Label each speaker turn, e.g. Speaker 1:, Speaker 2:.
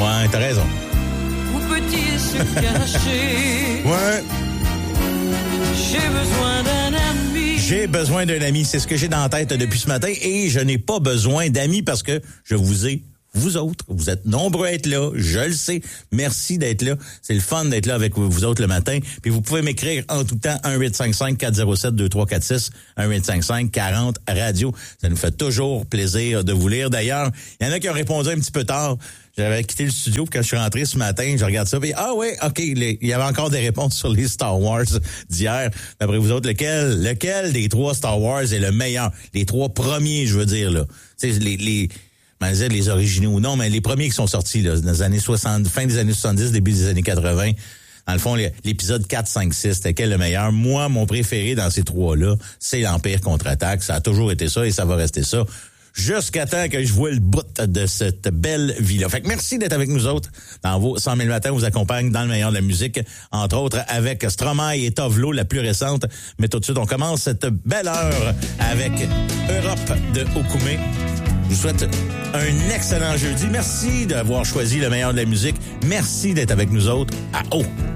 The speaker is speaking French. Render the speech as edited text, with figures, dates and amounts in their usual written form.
Speaker 1: Ouais, t'as raison.
Speaker 2: Où peut-il se cacher?
Speaker 1: Ouais.
Speaker 2: J'ai besoin d'un ami.
Speaker 1: J'ai besoin d'un ami. C'est ce que j'ai dans la tête depuis ce matin. Et je n'ai pas besoin d'amis parce que je vous ai, vous autres. Vous êtes nombreux à être là. Je le sais. Merci d'être là. C'est le fun d'être là avec vous autres le matin. Puis vous pouvez m'écrire en tout temps 1-855-407-2346, 1-855-40-radio. Ça nous fait toujours plaisir de vous lire. D'ailleurs, il y en a qui ont répondu un petit peu tard. J'avais quitté le studio, puis quand je suis rentré ce matin, je regarde ça, puis OK, il y avait encore des réponses sur les Star Wars d'hier. D'après vous autres, lequel des 3 Star Wars est le meilleur? Les 3 premiers, je veux dire, là. Tu sais, les originaux, non, mais les premiers qui sont sortis, là, dans les années 60, fin des années 70, début des années 80. Dans le fond, l'épisode 4, 5, 6, c'était quel le meilleur? Moi, mon préféré dans ces 3-là, c'est l'Empire contre-attaque. Ça a toujours été ça et ça va rester ça. Jusqu'à temps que je vois le bout de cette belle vie-là. Fait que merci d'être avec nous autres. Dans vos 100 000 matins, on vous accompagne dans le meilleur de la musique, entre autres avec Stromae et Tovlo, la plus récente. Mais tout de suite, on commence cette belle heure avec Europe de Okoumé. Je vous souhaite un excellent jeudi. Merci d'avoir choisi le meilleur de la musique. Merci d'être avec nous autres à